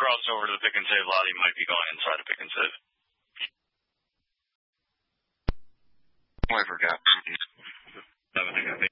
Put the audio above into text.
cross over to the pick and save lot, he might be going inside a pick and save. Oh, I forgot.